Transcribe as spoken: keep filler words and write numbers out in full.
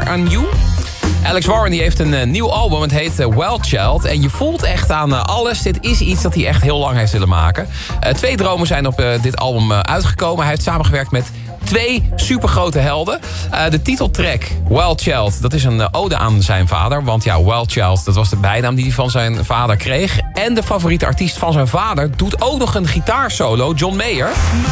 on You. Alex Warren die heeft een uh, nieuw album, het heet uh, Wild Child. En je voelt echt aan uh, alles, dit is iets dat hij echt heel lang heeft willen maken. Uh, twee dromen zijn op uh, dit album uh, uitgekomen. Hij heeft samengewerkt met twee supergrote helden. Uh, de titeltrack Wild Child, dat is een uh, ode aan zijn vader. Want ja, Wild Child, dat was de bijnaam die hij van zijn vader kreeg. En de favoriete artiest van zijn vader doet ook nog een gitaarsolo, John Mayer.